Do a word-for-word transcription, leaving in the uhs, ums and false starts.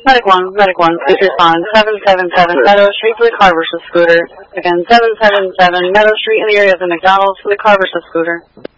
Medic one, Medic one, please respond. seven seven seven Meadow Street for the car versus scooter. Again, seven seven seven Meadow Street in the area of the McDonald's for the car versus scooter.